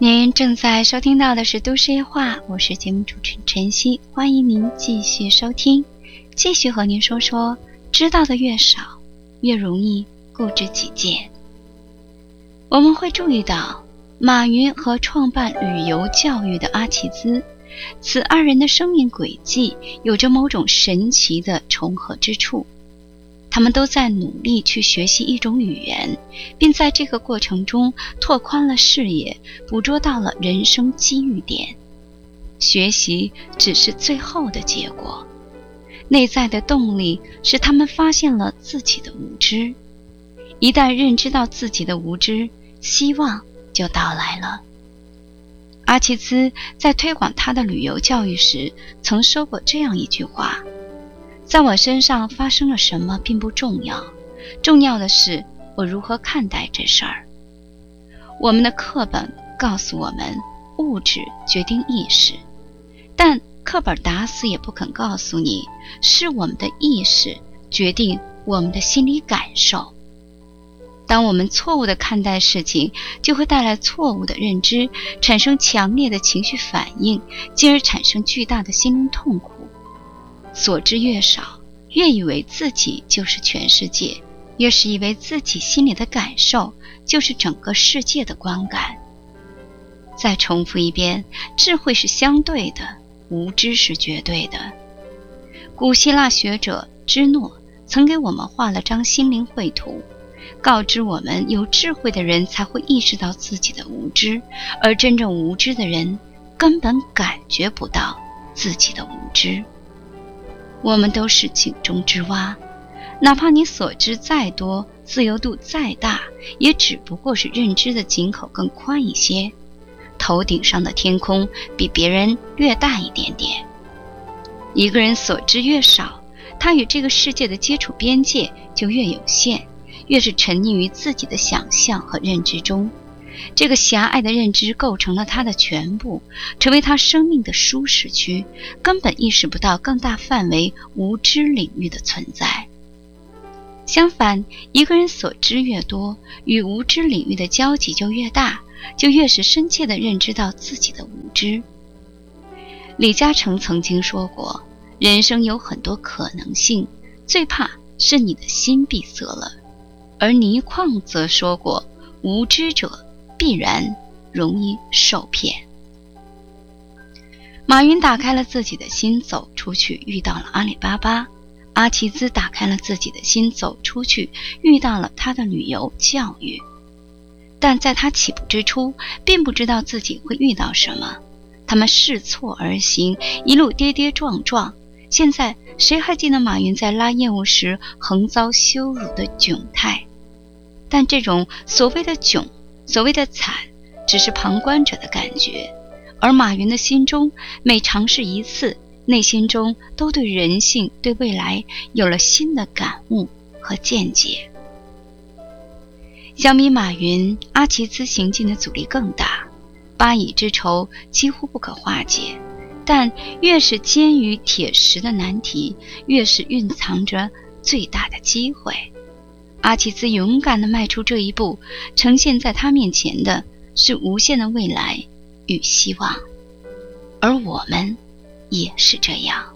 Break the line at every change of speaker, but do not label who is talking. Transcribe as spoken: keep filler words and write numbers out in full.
您正在收听到的是都市夜话，我是节目主持人晨曦，欢迎您继续收听，继续和您说说，知道的越少，越容易固执己见。我们会注意到，马云和创办旅游教育的阿奇兹，此二人的生命轨迹有着某种神奇的重合之处。他们都在努力去学习一种语言，并在这个过程中拓宽了视野，捕捉到了人生机遇点。学习只是最后的结果，内在的动力是他们发现了自己的无知。一旦认知到自己的无知，希望就到来了。阿奇兹在推广他的旅游教育时，曾说过这样一句话：在我身上发生了什么并不重要，重要的是我如何看待这事儿。我们的课本告诉我们，物质决定意识，但课本打死也不肯告诉你，是我们的意识决定我们的心理感受。当我们错误地看待事情，就会带来错误的认知，产生强烈的情绪反应，进而产生巨大的心灵痛苦。所知越少，越以为自己就是全世界，越是以为自己心里的感受就是整个世界的观感。再重复一遍，智慧是相对的，无知是绝对的。古希腊学者芝诺曾给我们画了张心灵绘图，告知我们有智慧的人才会意识到自己的无知，而真正无知的人根本感觉不到自己的无知。我们都是井中之蛙，哪怕你所知再多，自由度再大，也只不过是认知的井口更宽一些，头顶上的天空比别人略大一点点。一个人所知越少，他与这个世界的接触边界就越有限，越是沉溺于自己的想象和认知中。这个狭隘的认知构成了他的全部，成为他生命的舒适区，根本意识不到更大范围无知领域的存在。相反，一个人所知越多，与无知领域的交集就越大，就越是深切地认知到自己的无知。李嘉诚曾经说过，人生有很多可能性，最怕是你的心闭塞了。而倪匡则说过，无知者必然容易受骗。马云打开了自己的心，走出去遇到了阿里巴巴。阿奇兹打开了自己的心，走出去遇到了他的旅游教育。但在他起步之初，并不知道自己会遇到什么，他们试错而行，一路跌跌撞撞。现在谁还记得马云在拉业务时横遭羞辱的窘态？但这种所谓的窘，所谓的惨，只是旁观者的感觉，而马云的心中每尝试一次，内心中都对人性、对未来有了新的感悟和见解。相比马云，阿奇兹行进的阻力更大，巴以之仇几乎不可化解，但越是坚于铁石的难题，越是蕴藏着最大的机会。阿奇兹勇敢地迈出这一步，呈现在他面前的是无限的未来与希望，而我们也是这样。